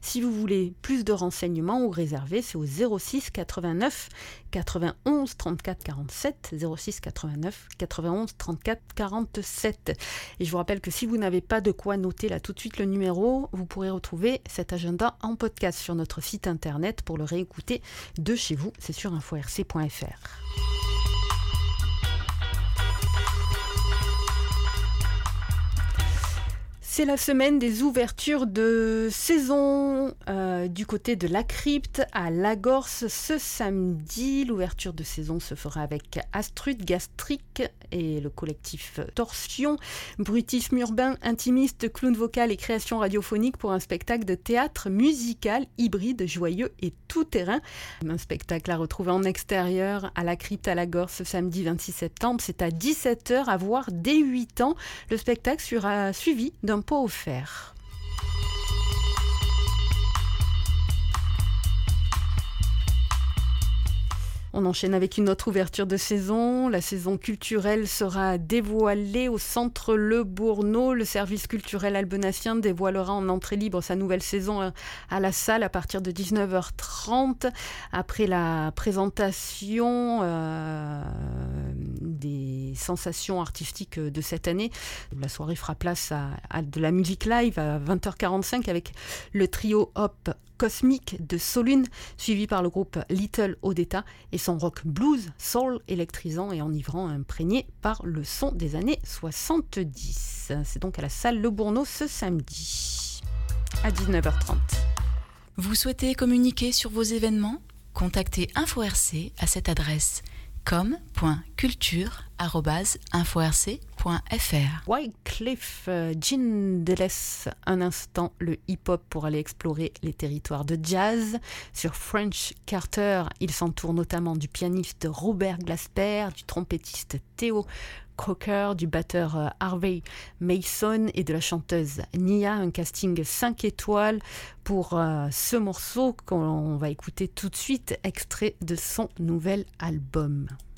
Si vous voulez plus de renseignements ou réserver, c'est au 06 89 91 34 47, 06 89 91 34 47. Et je vous rappelle que si vous n'avez pas de quoi noter là tout de suite le numéro, vous pourrez retrouver cet agenda en podcast sur notre site internet pour le réécouter de chez vous. C'est sur info-rc.fr. C'est la semaine des ouvertures de saison du côté de la Crypte à Lagorce ce samedi. L'ouverture de saison se fera avec Astrud Gastrique et le collectif Torsion, bruitisme urbain, intimiste, clown vocal et création radiophonique pour un spectacle de théâtre musical hybride, joyeux et tout-terrain. Un spectacle à retrouver en extérieur à la Crypte à Lagorce ce samedi 26 septembre. C'est à 17h à voir dès 8 ans. Le spectacle sera suivi d'un pot offert. On enchaîne avec une autre ouverture de saison. La saison culturelle sera dévoilée au Centre Le Bourneau. Le service culturel albenassien dévoilera en entrée libre sa nouvelle saison à la salle à partir de 19h30. Après la présentation des sensations artistiques de cette année, la soirée fera place à de la musique live à 20h45 avec le trio Hop Cosmique de Solune, suivi par le groupe Little Odetta et son rock blues, soul électrisant et enivrant, imprégné par le son des années 70. C'est donc à la salle Le Bourneau ce samedi à 19h30. Vous souhaitez communiquer sur vos événements ? Contactez InfoRC à cette adresse com.culture@inforc.fr. Wyclef Jean délaisse un instant le hip-hop pour aller explorer les territoires de jazz. Sur French Carter, il s'entoure notamment du pianiste Robert Glasper, du trompettiste Theo Crocker, du batteur Harvey Mason et de la chanteuse Nia. Un casting 5 étoiles pour ce morceau qu'on va écouter tout de suite, extrait de son nouvel album.